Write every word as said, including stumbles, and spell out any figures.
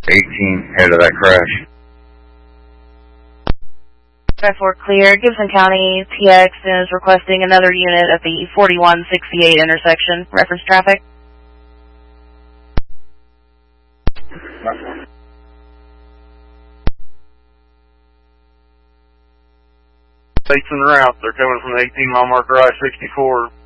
eighteen head of that crash. five four clear. Gibson County T X is requesting another unit at the forty-one sixty-eight intersection. Reference traffic. States en route. They're coming from the eighteen mile marker I sixty-four.